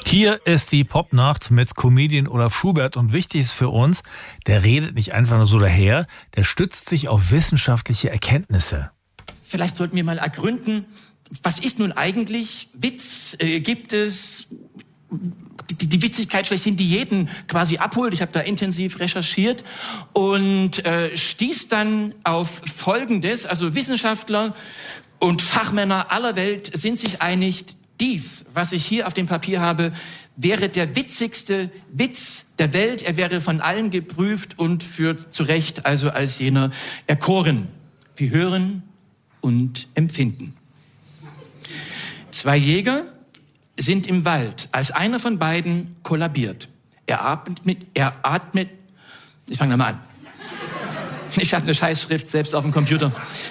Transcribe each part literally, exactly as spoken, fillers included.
Hier ist die Popnacht mit Comedian Olaf Schubert und wichtig ist für uns, der redet nicht einfach nur so daher, der stützt sich auf wissenschaftliche Erkenntnisse. Vielleicht sollten wir mal ergründen, was ist nun eigentlich Witz? Äh, gibt es die, die Witzigkeit schlechthin, die jeden quasi abholt? Ich habe da intensiv recherchiert und äh, stieß dann auf Folgendes. Also Wissenschaftler und Fachmänner aller Welt sind sich einig, dies, was ich hier auf dem Papier habe, wäre der witzigste Witz der Welt. Er wäre von allen geprüft und für zu Recht also als jener erkoren. Wir hören und empfinden. Zwei Jäger sind im Wald, als einer von beiden kollabiert. Er atmet mit, er atmet, ich fange nochmal an. Ich habe eine Scheißschrift selbst auf dem Computer.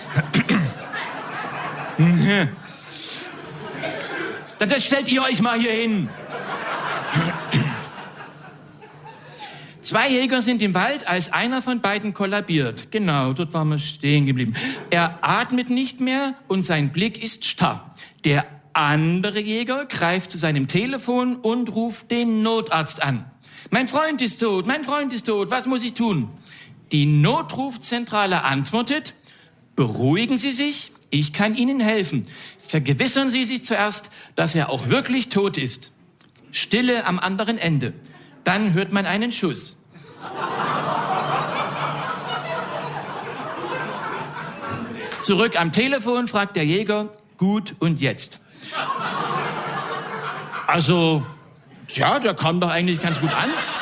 Dann stellt ihr euch mal hier hin. Zwei Jäger sind im Wald, als einer von beiden kollabiert. Genau, dort waren wir stehen geblieben. Er atmet nicht mehr und sein Blick ist starr. Der andere Jäger greift zu seinem Telefon und ruft den Notarzt an. Mein Freund ist tot, mein Freund ist tot, was muss ich tun? Die Notrufzentrale antwortet, beruhigen Sie sich, ich kann Ihnen helfen. Vergewissern Sie sich zuerst, dass er auch wirklich tot ist. Stille am anderen Ende. Dann hört man einen Schuss. Zurück am Telefon fragt der Jäger, gut und jetzt? Also, ja, der kam doch eigentlich ganz gut an.